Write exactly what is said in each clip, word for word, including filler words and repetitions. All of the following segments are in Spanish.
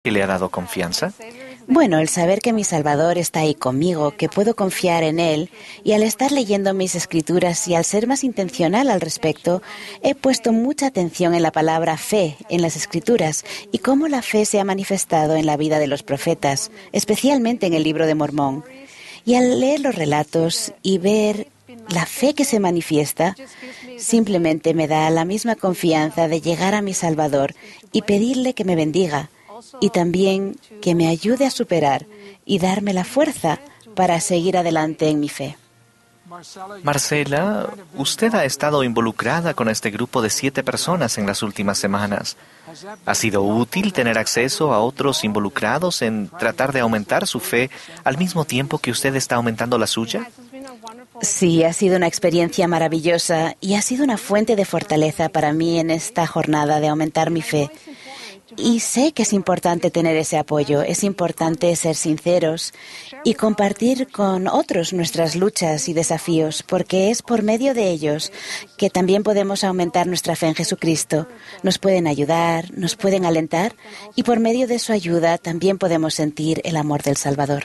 que le ha dado confianza? Bueno, el saber que mi Salvador está ahí conmigo, que puedo confiar en Él, y al estar leyendo mis escrituras y al ser más intencional al respecto, he puesto mucha atención en la palabra fe en las escrituras y cómo la fe se ha manifestado en la vida de los profetas, especialmente en el libro de Mormón. Y al leer los relatos y ver la fe que se manifiesta, simplemente me da la misma confianza de llegar a mi Salvador y pedirle que me bendiga, y también que me ayude a superar y darme la fuerza para seguir adelante en mi fe. Marcela, usted ha estado involucrada con este grupo de siete personas en las últimas semanas. ¿Ha sido útil tener acceso a otros involucrados en tratar de aumentar su fe al mismo tiempo que usted está aumentando la suya? Sí, ha sido una experiencia maravillosa y ha sido una fuente de fortaleza para mí en esta jornada de aumentar mi fe. Y sé que es importante tener ese apoyo, es importante ser sinceros y compartir con otros nuestras luchas y desafíos, porque es por medio de ellos que también podemos aumentar nuestra fe en Jesucristo. Nos pueden ayudar, nos pueden alentar y por medio de su ayuda también podemos sentir el amor del Salvador.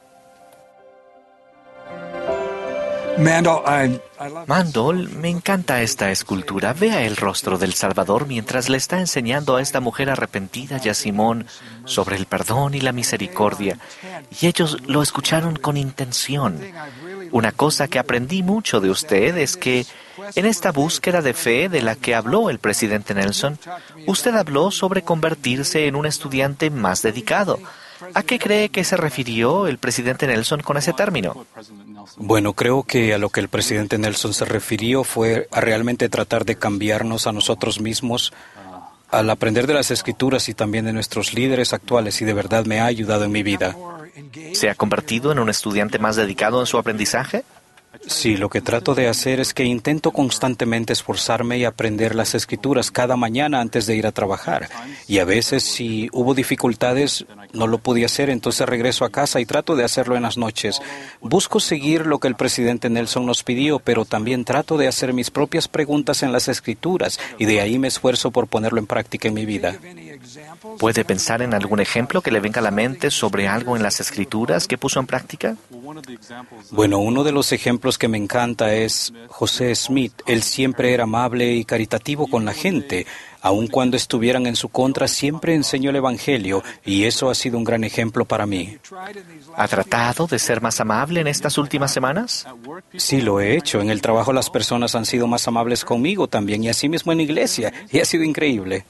Mandol, me encanta esta escultura. Vea el rostro del Salvador mientras le está enseñando a esta mujer arrepentida y a Simón sobre el perdón y la misericordia. Y ellos lo escucharon con intención. Una cosa que aprendí mucho de usted es que en esta búsqueda de fe de la que habló el presidente Nelson, usted habló sobre convertirse en un estudiante más dedicado. ¿A qué cree que se refirió el presidente Nelson con ese término? Bueno, creo que a lo que el presidente Nelson se refirió fue a realmente tratar de cambiarnos a nosotros mismos al aprender de las Escrituras y también de nuestros líderes actuales, y de verdad me ha ayudado en mi vida. ¿Se ha convertido en un estudiante más dedicado en su aprendizaje? Sí, lo que trato de hacer es que intento constantemente esforzarme y aprender las Escrituras cada mañana antes de ir a trabajar. Y a veces, si hubo dificultades, no lo podía hacer, entonces regreso a casa y trato de hacerlo en las noches. Busco seguir lo que el presidente Nelson nos pidió, pero también trato de hacer mis propias preguntas en las Escrituras, y de ahí me esfuerzo por ponerlo en práctica en mi vida. ¿Puede pensar en algún ejemplo que le venga a la mente sobre algo en las Escrituras que puso en práctica? Bueno, uno de los ejemplos que me encanta es José Smith. Él siempre era amable y caritativo con la gente. Aun cuando estuvieran en su contra, siempre enseñó el Evangelio, y eso ha sido un gran ejemplo para mí. ¿Ha tratado de ser más amable en estas últimas semanas? Sí, lo he hecho. En el trabajo las personas han sido más amables conmigo también, y así mismo en la iglesia, y ha sido increíble.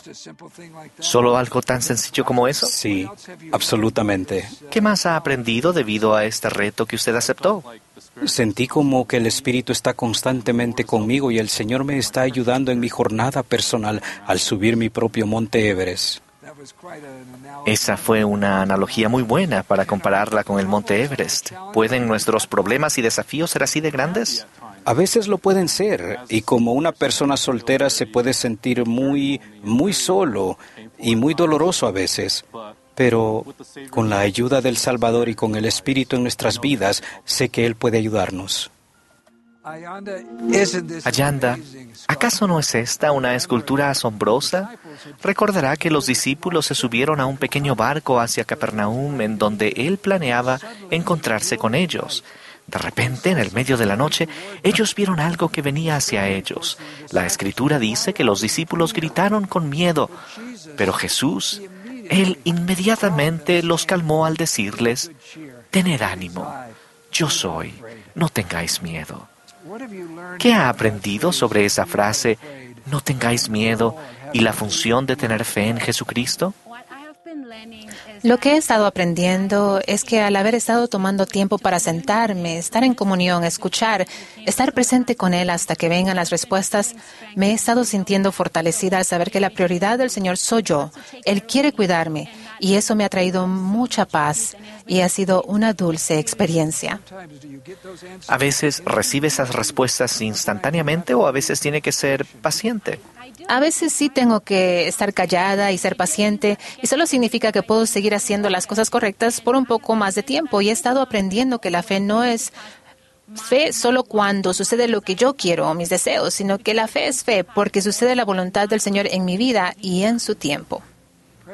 ¿Solo algo tan sencillo como eso? Sí, absolutamente. ¿Qué más ha aprendido debido a este reto que usted aceptó? Sentí como que el Espíritu está constantemente conmigo y el Señor me está ayudando en mi jornada personal al subir mi propio monte Everest. Esa fue una analogía muy buena para compararla con el monte Everest. ¿Pueden nuestros problemas y desafíos ser así de grandes? A veces lo pueden ser, y como una persona soltera se puede sentir muy, muy solo y muy doloroso a veces. Pero con la ayuda del Salvador y con el Espíritu en nuestras vidas, sé que Él puede ayudarnos. Ayanda, ¿acaso no es esta una escultura asombrosa? Recordará que los discípulos se subieron a un pequeño barco hacia Capernaum en donde Él planeaba encontrarse con ellos. De repente, en el medio de la noche, ellos vieron algo que venía hacia ellos. La Escritura dice que los discípulos gritaron con miedo, pero Jesús, Él inmediatamente los calmó al decirles: «Tened ánimo, yo soy, no tengáis miedo». ¿Qué ha aprendido sobre esa frase, «no tengáis miedo», y la función de tener fe en Jesucristo? Lo que he estado aprendiendo es que al haber estado tomando tiempo para sentarme, estar en comunión, escuchar, estar presente con Él hasta que vengan las respuestas, me he estado sintiendo fortalecida al saber que la prioridad del Señor soy yo. Él quiere cuidarme y eso me ha traído mucha paz y ha sido una dulce experiencia. ¿A veces recibe esas respuestas instantáneamente o a veces tiene que ser paciente? A veces sí tengo que estar callada y ser paciente, y solo significa que puedo seguir haciendo las cosas correctas por un poco más de tiempo. Y he estado aprendiendo que la fe no es fe solo cuando sucede lo que yo quiero o mis deseos, sino que la fe es fe porque sucede la voluntad del Señor en mi vida y en su tiempo.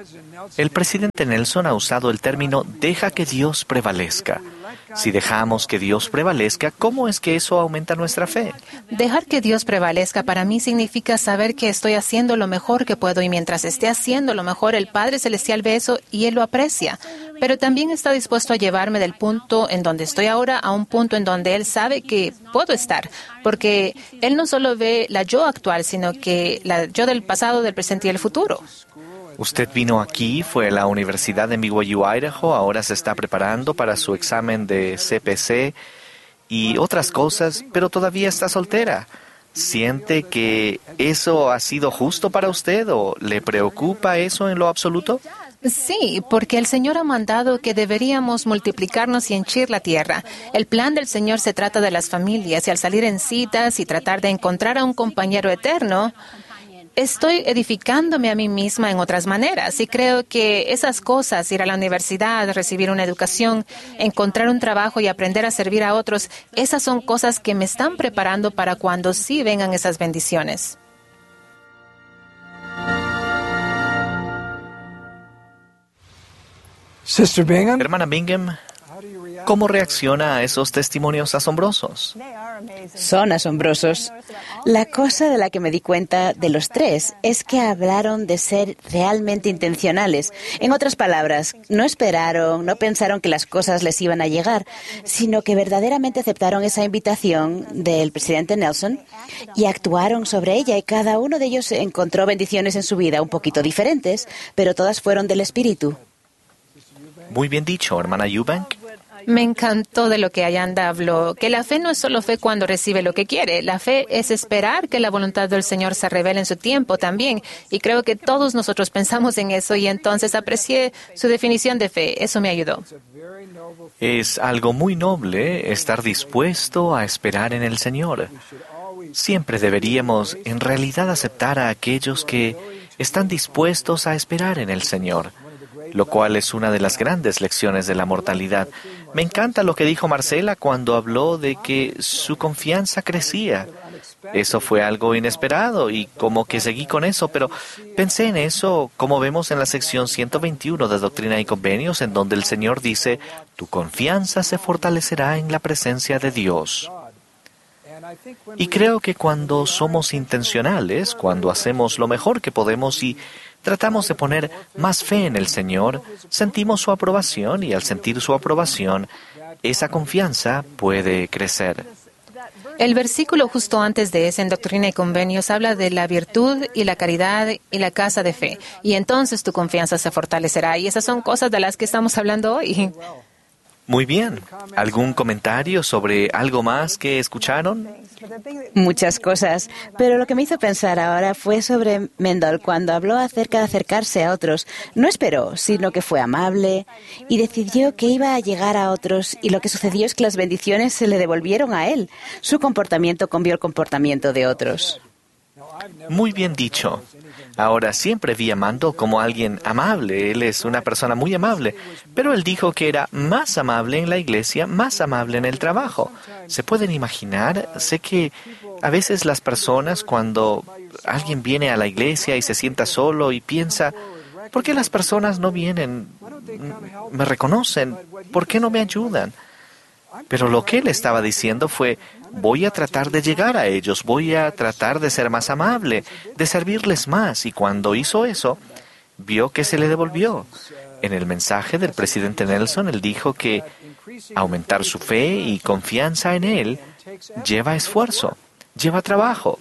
El presidente Nelson ha usado el término «deja que Dios prevalezca». Si dejamos que Dios prevalezca, ¿cómo es que eso aumenta nuestra fe? Dejar que Dios prevalezca para mí significa saber que estoy haciendo lo mejor que puedo y mientras esté haciendo lo mejor, el Padre Celestial ve eso y Él lo aprecia. Pero también está dispuesto a llevarme del punto en donde estoy ahora a un punto en donde Él sabe que puedo estar. Porque Él no solo ve la yo actual, sino que la yo del pasado, del presente y el futuro. Usted vino aquí, fue a la Universidad de B Y U, Idaho, ahora se está preparando para su examen de C P C y otras cosas, pero todavía está soltera. ¿Siente que eso ha sido justo para usted o le preocupa eso en lo absoluto? Sí, porque el Señor ha mandado que deberíamos multiplicarnos y henchir la tierra. El plan del Señor se trata de las familias y al salir en citas y tratar de encontrar a un compañero eterno, estoy edificándome a mí misma en otras maneras y creo que esas cosas, ir a la universidad, recibir una educación, encontrar un trabajo y aprender a servir a otros, esas son cosas que me están preparando para cuando sí vengan esas bendiciones. Sister Bingham, Hermana Bingham, ¿cómo reacciona a esos testimonios asombrosos? Son asombrosos. La cosa de la que me di cuenta de los tres es que hablaron de ser realmente intencionales. En otras palabras, no esperaron, no pensaron que las cosas les iban a llegar, sino que verdaderamente aceptaron esa invitación del presidente Nelson y actuaron sobre ella, y cada uno de ellos encontró bendiciones en su vida un poquito diferentes, pero todas fueron del Espíritu. Muy bien dicho, hermana Eubank. Me encantó de lo que Ayanda habló, que la fe no es solo fe cuando recibe lo que quiere. La fe es esperar que la voluntad del Señor se revele en su tiempo también. Y creo que todos nosotros pensamos en eso y entonces aprecié su definición de fe. Eso me ayudó. Es algo muy noble estar dispuesto a esperar en el Señor. Siempre deberíamos en realidad aceptar a aquellos que están dispuestos a esperar en el Señor, lo cual es una de las grandes lecciones de la mortalidad. Me encanta lo que dijo Marcela cuando habló de que su confianza crecía. Eso fue algo inesperado y como que seguí con eso, pero pensé en eso como vemos en la sección ciento veintiuno de Doctrina y Convenios, en donde el Señor dice, tu confianza se fortalecerá en la presencia de Dios. Y creo que cuando somos intencionales, cuando hacemos lo mejor que podemos y tratamos de poner más fe en el Señor, sentimos su aprobación y al sentir su aprobación, esa confianza puede crecer. El versículo justo antes de ese en Doctrina y Convenios habla de la virtud y la caridad y la casa de fe. Y entonces tu confianza se fortalecerá. Y esas son cosas de las que estamos hablando hoy. Muy bien. ¿Algún comentario sobre algo más que escucharon? Muchas cosas, pero lo que me hizo pensar ahora fue sobre Mendel cuando habló acerca de acercarse a otros. No esperó, sino que fue amable y decidió que iba a llegar a otros, y lo que sucedió es que las bendiciones se le devolvieron a él. Su comportamiento cambió el comportamiento de otros. Muy bien dicho. Ahora, siempre vi a Mando como alguien amable. Él es una persona muy amable. Pero él dijo que era más amable en la iglesia, más amable en el trabajo. ¿Se pueden imaginar? Sé que a veces las personas, cuando alguien viene a la iglesia y se sienta solo y piensa, ¿por qué las personas no vienen, me reconocen? ¿Por qué no me ayudan? Pero lo que él estaba diciendo fue, voy a tratar de llegar a ellos, voy a tratar de ser más amable, de servirles más. Y cuando hizo eso, vio que se le devolvió. En el mensaje del presidente Nelson, él dijo que aumentar su fe y confianza en él lleva esfuerzo, lleva trabajo.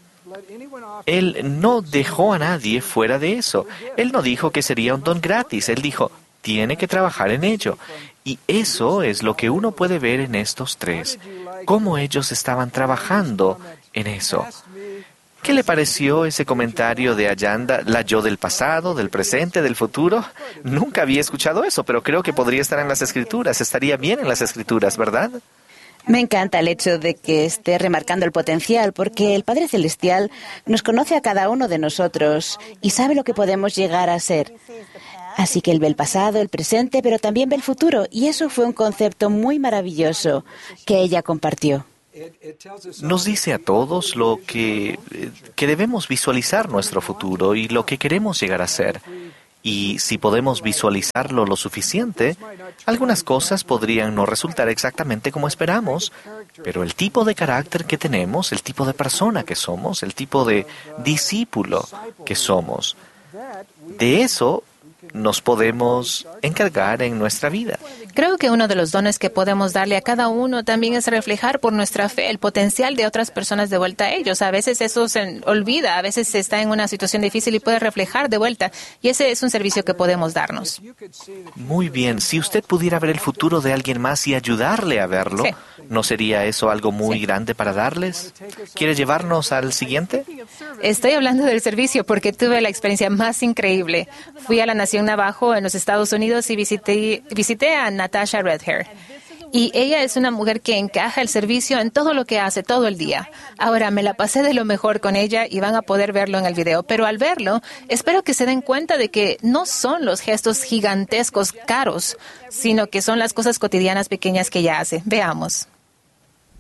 Él no dejó a nadie fuera de eso. Él no dijo que sería un don gratis. Él dijo, tiene que trabajar en ello. Y eso es lo que uno puede ver en estos tres, cómo ellos estaban trabajando en eso. ¿Qué le pareció ese comentario de Ayanda, la yo del pasado, del presente, del futuro? Nunca había escuchado eso, pero creo que podría estar en las Escrituras, estaría bien en las Escrituras, ¿verdad? Me encanta el hecho de que esté remarcando el potencial, porque el Padre Celestial nos conoce a cada uno de nosotros y sabe lo que podemos llegar a ser. Así que Él ve el pasado, el presente, pero también ve el futuro. Y eso fue un concepto muy maravilloso que ella compartió. Nos dice a todos lo que, que debemos visualizar nuestro futuro y lo que queremos llegar a ser. Y si podemos visualizarlo lo suficiente, algunas cosas podrían no resultar exactamente como esperamos, pero el tipo de carácter que tenemos, el tipo de persona que somos, el tipo de discípulo que somos, de eso nos podemos encargar en nuestra vida. Creo que uno de los dones que podemos darle a cada uno también es reflejar por nuestra fe el potencial de otras personas de vuelta a ellos. A veces eso se olvida, a veces se está en una situación difícil y puede reflejar de vuelta. Y ese es un servicio que podemos darnos. Muy bien. Si usted pudiera ver el futuro de alguien más y ayudarle a verlo, Sí. ¿no sería eso algo muy Sí. grande para darles? ¿Quiere llevarnos al siguiente? Estoy hablando del servicio porque tuve la experiencia más increíble. Fui a la Nación Navajo en los Estados Unidos y visité, visité a Natasha Redhair. Y ella es una mujer que encaja el servicio en todo lo que hace todo el día. Ahora, me la pasé de lo mejor con ella y van a poder verlo en el video. Pero al verlo, espero que se den cuenta de que no son los gestos gigantescos caros, sino que son las cosas cotidianas pequeñas que ella hace. Veamos.